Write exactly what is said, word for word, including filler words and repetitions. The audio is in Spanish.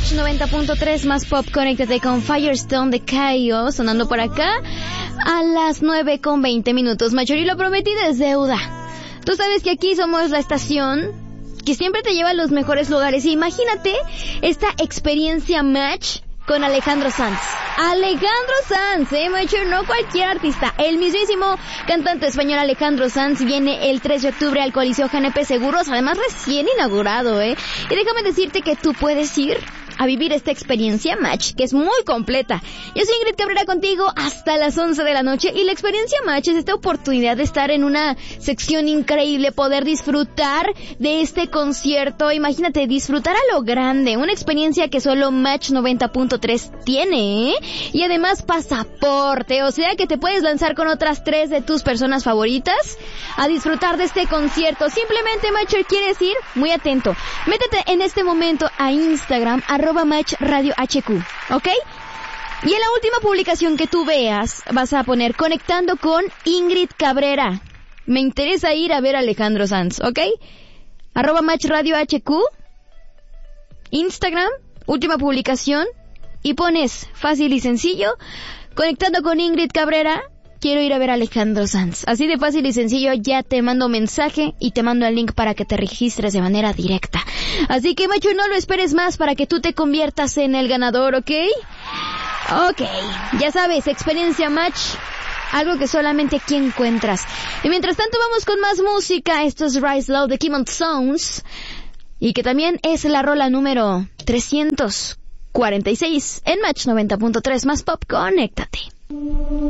Match noventa punto tres más pop, conéctate con Firestone de Kaio, sonando por acá a las nueve con veinte minutos. Machori, lo prometí es deuda. Tú sabes que aquí somos la estación que siempre te lleva a los mejores lugares. Imagínate esta experiencia Match con Alejandro Sanz. Alejandro Sanz, eh, Machori, no cualquier artista. El mismísimo cantante español Alejandro Sanz viene el tres de octubre al Coliseo G N P Seguros, además recién inaugurado, eh. Y déjame decirte que tú puedes ir a vivir esta experiencia Match, que es muy completa. Yo soy Ingrid Cabrera contigo hasta las once de la noche, y la experiencia Match es esta oportunidad de estar en una sección increíble, poder disfrutar de este concierto. Imagínate, disfrutar a lo grande, una experiencia que solo Match noventa punto tres tiene, ¿eh? Y además pasaporte, o sea que te puedes lanzar con otras tres de tus personas favoritas a disfrutar de este concierto. Simplemente, Matcher, ¿quieres ir? Muy atento. Métete en este momento a Instagram, arroba Match Radio H Q, ¿ok? Y en la última publicación que tú veas, vas a poner conectando con Ingrid Cabrera. Me interesa ir a ver a Alejandro Sanz, ¿ok? Arroba Match Radio H Q, Instagram, última publicación, y pones fácil y sencillo, conectando con Ingrid Cabrera, quiero ir a ver a Alejandro Sanz. Así de fácil y sencillo, ya te mando mensaje y te mando el link para que te registres de manera directa. Así que, macho, no lo esperes más para que tú te conviertas en el ganador, ¿ok? Ok, ya sabes, experiencia Match, algo que solamente aquí encuentras. Y mientras tanto vamos con más música. Esto es Rise Low de Kimon Sounds, y que también es la rola número trescientos cuarenta y seis en Match noventa punto tres más pop. Conéctate.